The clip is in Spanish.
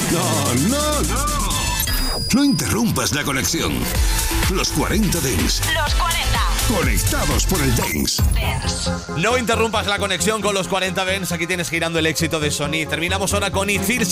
No. No interrumpas la conexión. Los 40 Dance. Los 40. Conectados por el Dance. No interrumpas la conexión con los 40 Dance. Aquí tienes girando el éxito de Sony. Terminamos ahora con Icir